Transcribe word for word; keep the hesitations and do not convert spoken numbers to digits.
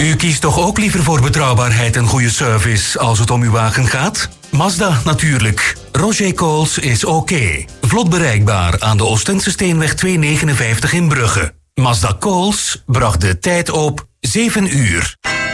U kiest toch ook liever voor betrouwbaarheid en goede service als het om uw wagen gaat? Mazda natuurlijk. Roger Coles is oké. Okay. Vlot bereikbaar aan de Oostense Steenweg tweehonderdnegenenvijftig in Brugge. Mazda Coles bracht de tijd op zeven uur.